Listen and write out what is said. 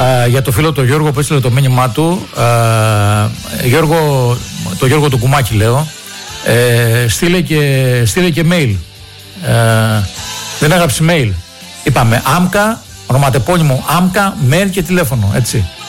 για το φίλο τον Γιώργο που έστειλε το μήνυμά του. Το Γιώργο του Κουμάκη λέω. Στείλε και mail. Δεν έγραψε mail. Είπαμε άμκα, ονοματεπώνυμο άμκα, mail και τηλέφωνο, έτσι.